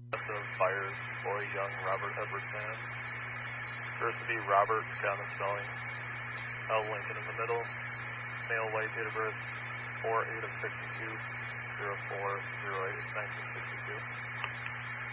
of buyers, boy, young, Robert Edward fan. First to be Robert, down the spelling. L. Lincoln in the middle. Male, white, date of birth, 4/8 of 62, 04/08 1962.